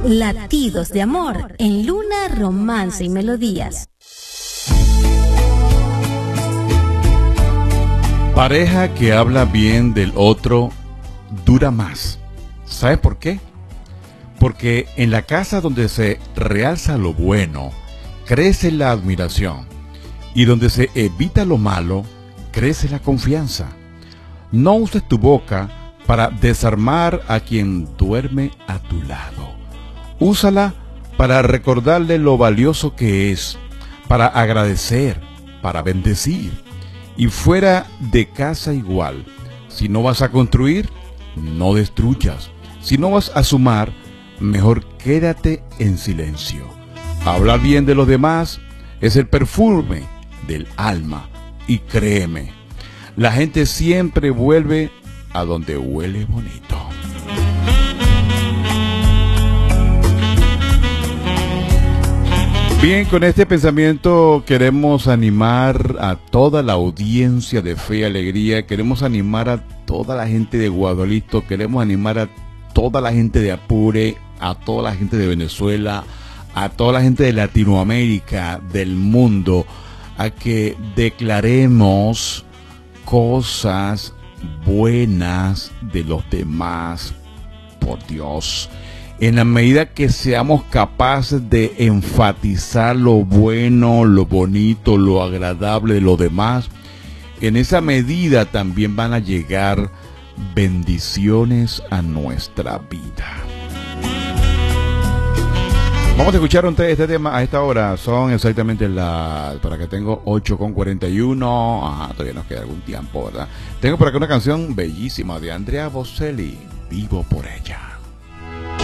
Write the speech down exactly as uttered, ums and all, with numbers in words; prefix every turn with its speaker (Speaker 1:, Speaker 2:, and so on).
Speaker 1: Latidos de amor en Luna, Romance y Melodías.
Speaker 2: Pareja que habla bien del otro dura más. ¿Sabes por qué? Porque en la casa donde se realza lo bueno, crece la admiración. Y donde se evita lo malo, crece la confianza. No uses tu boca para desarmar a quien duerme a tu lado. Úsala para recordarle lo valioso que es, para agradecer, para bendecir. Y fuera de casa igual. Si no vas a construir, no destruyas. Si no vas a sumar, mejor quédate en silencio. Hablar bien de los demás es el perfume del alma. Y créeme, la gente siempre vuelve a donde huele bonito. Bien, con este pensamiento queremos animar a toda la audiencia de Fe y Alegría, queremos animar a toda la gente de Guadalito, queremos animar a toda la gente de Apure, a toda la gente de Venezuela, a toda la gente de Latinoamérica, del mundo, a que declaremos cosas buenas de los demás, por Dios. En la medida que seamos capaces de enfatizar lo bueno, lo bonito, lo agradable de los demás, en esa medida también van a llegar bendiciones a nuestra vida. Vamos a escuchar este tema a esta hora. Son exactamente las, para que tengo ocho con cuarenta y uno. Ajá, todavía nos queda algún tiempo, ¿verdad? Tengo por acá una canción bellísima de Andrea Bocelli, Vivo por ella.